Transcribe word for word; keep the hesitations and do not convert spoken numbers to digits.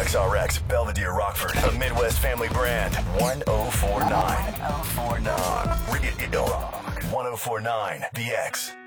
X R X, Belvedere, Rockford, a Midwest family brand. one oh four point nine. one oh four point nine. Rock. one oh four point nine, The X.